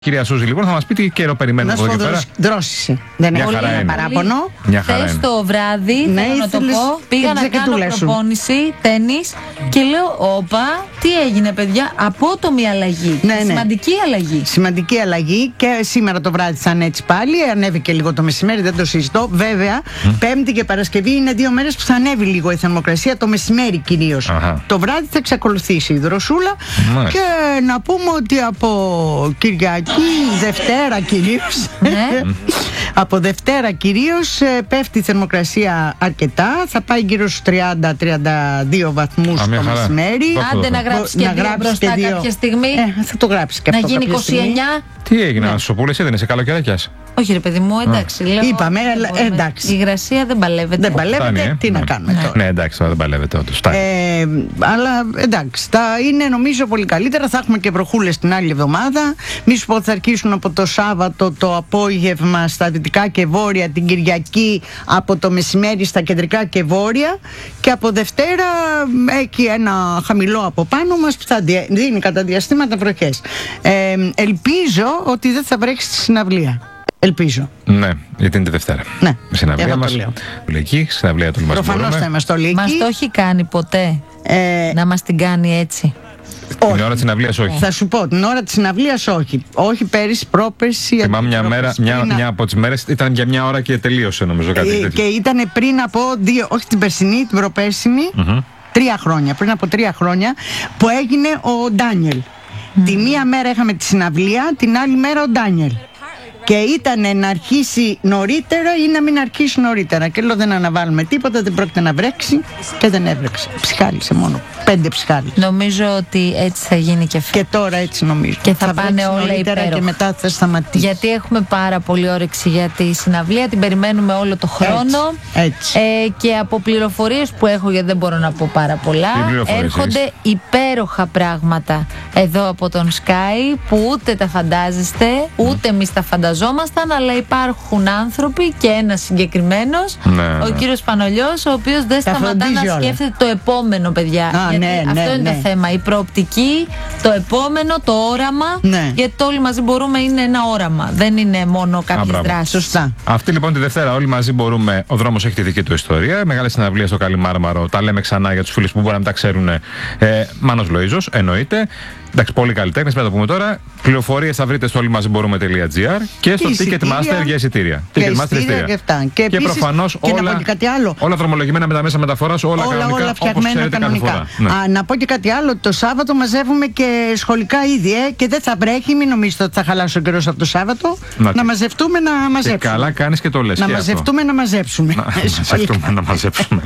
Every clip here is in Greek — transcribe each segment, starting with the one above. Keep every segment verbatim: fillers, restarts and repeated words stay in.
Κυρία Σούζη, λοιπόν, θα μας πει τι καιρό περιμένουμε από εδώ και πέρα. Δρόσιση. Δεν έχω κανένα παράπονο. Χθες το βράδυ, ναι, θέλω να το πω, πήγα να κάνω προπόνηση, τένις και λέω, όπα, τι έγινε παιδιά, απότομη αλλαγή. Ναι, ναι. Σημαντική αλλαγή. Σημαντική αλλαγή και σήμερα το βράδυ θα είναι έτσι πάλι. Ανέβηκε λίγο το μεσημέρι, δεν το συζητώ. Βέβαια, mm. Πέμπτη και Παρασκευή είναι δύο μέρες που θα ανέβει λίγο η θερμοκρασία, το μεσημέρι κυρίως. Αχα. Το βράδυ θα εξακολουθήσει η δροσούλα. Mm. Και να πούμε ότι από Κυριακή, Δευτέρα κυρίως, ναι. από Δευτέρα κυρίως πέφτει η θερμοκρασία αρκετά. Θα πάει γύρω στους τριάντα με τριάντα δύο βαθμούς το μεσημέρι. Άντε να γράψεις και, δύο μπροστά και δύο. κάποια στιγμή. Ε, θα το γράψεις και να αυτό γίνει είκοσι εννιά. Τι έγινε, να σου πω, εσύ δεν είσαι καλοκαιράκιας? Όχι ρε παιδί μου, εντάξει. Λέω, είπαμε, εντάξει. Η υγρασία δεν παλεύεται. Δεν παλεύεται, Φτάνει, ε? τι ναι. να κάνουμε τώρα. Ναι, εντάξει, τώρα δεν παλεύεται όντως. Ε, αλλά εντάξει, θα είναι νομίζω πολύ καλύτερα. Θα έχουμε και βροχούλες την άλλη εβδομάδα. Μη σου πω ότι θα αρχίσουν από το Σάββατο το απόγευμα στα δυτικά και βόρεια, την Κυριακή από το μεσημέρι στα κεντρικά και βόρεια. Και από Δευτέρα έχει ένα χαμηλό από πάνω μας που θα δίνει κατά διαστήματα βροχές. Ε, ελπίζω ότι δεν θα βρέχει στη συναυλία. Ελπίζω. Ναι, γιατί είναι τη Δευτέρα. Ναι, η συναυλία μας. Λυκή, συναυλία του Λιμασίου. Προφανώς θα είμαστε όλοι εκεί. Μας το έχει κάνει ποτέ ε... να μας την κάνει έτσι? Όχι. Την ώρα της συναυλίας όχι. Θα σου πω, την ώρα της συναυλίας όχι. Όχι πέρυσι, πρόπερσι. Θυμάμαι μια μέρα, μια, μια από τις μέρες ήταν για μια ώρα και τελείωσε νομίζω κάτι τέτοιο. Και ήταν πριν από δύο, όχι την περσινή, την προπέρσινη, mm-hmm. τρία χρόνια. Πριν από τρία χρόνια που έγινε ο Ντάνιελ. Mm. Τη μία μέρα είχαμε τη συναυλία, την άλλη μέρα ο Ντάνιελ. Και ήταν να αρχίσει νωρίτερα ή να μην αρχίσει νωρίτερα. Και λέω δεν αναβάλουμε τίποτα, δεν πρόκειται να βρέξει. Και δεν έβρεξε. Ψυχάλισε μόνο. Πέντε ψυχάλισε. Νομίζω ότι έτσι θα γίνει και φέτος. Και τώρα έτσι νομίζω. Και θα, θα πάνε όλα υπέροχα. Και μετά θα σταματήσει. Γιατί έχουμε πάρα πολύ όρεξη για τη συναυλία. Την περιμένουμε όλο το χρόνο. Έτσι. έτσι. Ε, και από πληροφορίες που έχω, γιατί δεν μπορώ να πω πάρα πολλά, έρχονται υπέροχα πράγματα εδώ από τον Sky που ούτε τα φαντάζεστε, ούτε mm. εμείς τα φανταζόμασταν, αλλά υπάρχουν άνθρωποι και ένας συγκεκριμένος, ναι, ο ναι. κύριος Πανολιός, ο οποίος δεν τα σταματά να όλα. σκέφτεται το επόμενο, παιδιά. Α, γιατί ναι, αυτό ναι, είναι ναι. το θέμα. Η προοπτική, το επόμενο, το όραμα. Ναι. Γιατί όλοι μαζί μπορούμε, είναι ένα όραμα. Δεν είναι μόνο κάποιες δράσεις. Σωστά. Αυτή λοιπόν τη Δευτέρα όλοι μαζί μπορούμε. Ο δρόμος έχει τη δική του ιστορία. Μεγάλη συναυλία στο Καλιμάρμαρο. Τα λέμε ξανά για τους φίλους που μπορεί να μην τα ξέρουν. Ε, Μάνος Λοΐζος, εννοείται. Εντάξει, πολύ καλλιτέχνες, πρέπει να το πούμε τώρα. Πληροφορίες θα βρείτε στο όλοιμαζιμπορούμε.gr και στο Ticketmaster για εισιτήρια. Ticketmaster εισιτήρια και αυτά. Και, και προφανώς όλα, όλα δρομολογημένα με τα μέσα μεταφοράς, όλα, όλα κανονικά, όλα φτιαγμένα κανονικά. Ναι. Α, να πω και κάτι άλλο. Το Σάββατο μαζεύουμε και σχολικά είδη, ε, και δεν θα βρέχει. Μην νομίζετε ότι θα χαλάσει ο καιρός από το Σάββατο. Να, να μαζευτούμε να μαζέψουμε. Και καλά κάνεις και το λες. Να μαζευτούμε να μαζέψουμε. Να μαζευτούμε να μαζέψουμε.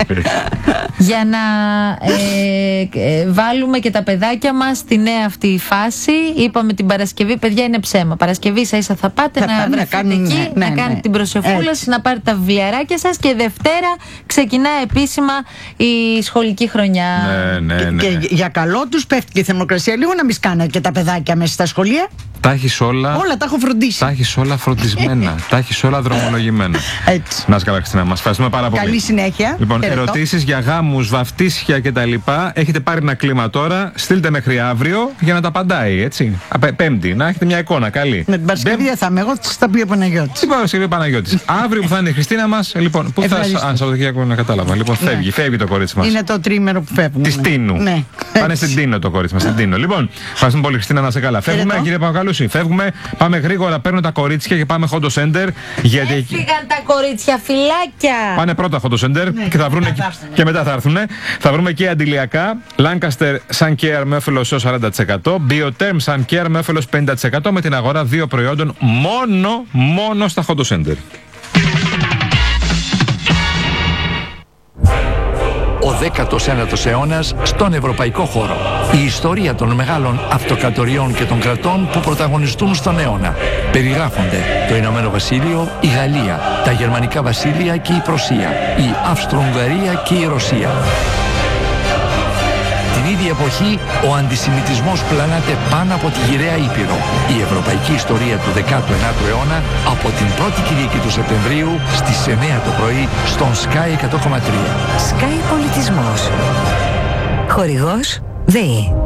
Για να βάλουμε και τα παιδάκια μας στη νέα αυτή η φάση. Είπαμε την Παρασκευή, παιδιά, είναι ψέμα. Παρασκευή ίσα ίσα θα πάτε θα να βρεθείτε εκεί, ναι, ναι, να κάνετε ναι. την προσευχούλα σας, να πάρετε τα βιβλιαράκια σας και Δευτέρα ξεκινάει επίσημα η σχολική χρονιά. Ναι, ναι, ναι. Και, και για καλό τους πέφτει και η θερμοκρασία λίγο, να μην σκάνε και τα παιδάκια μέσα στα σχολεία. Τα έχεις όλα. Όλα τα έχω φροντίσει. Τα έχεις όλα φροντισμένα. Τα έχεις όλα δρομολογημένα. Έτσι. Να είσαι καλά, Χριστίνα. Μας ευχαριστούμε πάρα πολύ. Καλή συνέχεια. Λοιπόν, ερωτήσεις για γάμους, βαφτίσια κτλ. Έχετε πάρει ένα κλίμα τώρα. Στείλτε μέχρι αύριο για να τα απαντάει, έτσι. Απέ, πέμπτη, να έχετε μια εικόνα καλή. Με την Παρασκευή Μπέμ... θα είμαι εγώ, θα πει ο Παναγιώτης. Τι Παρασκευή ο Παναγιώτης. Αύριο που θα είναι η Χριστίνα μας, λοιπόν. Πού θα. Αν Σαββατοκύριακο να κατάλαβα. Λοιπόν, ναι. φεύγει, φεύγει το κορίτσι μας. Είναι το τρίμερο που φεύγουμε. Τη Τίνου. Ναι. Πάνε στην Τίνο το κορίτσι μας. Στην Τίνο. Λοιπόν, ευχαριστούμε πολύ, Χριστίνα, να είσαι καλά. Φεύγουμε, κύριε Παπακαλούση. Φεύγουμε. Πάμε γρήγορα, παίρνω τα κορίτσια και πάμε Hondo Center. Γιατί έφυγαν τα κορίτσια, φυλάκια. Πάνε πρώτα Hondo Center, ναι, και θα βρουν εκεί, και μετά θα έρθουν. Θα βρούμε και αντιλιακά. Lancaster Sun Care με όφελος έως σαράντα τοις εκατό. Bioterm Sun Care με όφελος πενήντα τοις εκατό με την αγορά δύο προϊόντων μόνο, μόνο στα Hondo Center. Ο δέκατος ένατος αιώνας στον ευρωπαϊκό χώρο. Η ιστορία των μεγάλων αυτοκρατοριών και των κρατών που πρωταγωνιστούν στον αιώνα. Περιγράφονται το Ηνωμένο Βασίλειο, η Γαλλία, τα Γερμανικά Βασίλεια και η Πρωσία, η Αυστρο-Ουγγαρία και η Ρωσία. Την ίδια εποχή, ο αντισημιτισμός πλανάται πάνω από τη γυραιά Ήπειρο. Η ευρωπαϊκή ιστορία του δέκατου ενάτου αιώνα από την πρώτη Κυριακή του Σεπτεμβρίου στις εννιά το πρωί στον Sky εκατό κόμμα τρία. Sky Πολιτισμός. Χορηγός ΔΕΗ.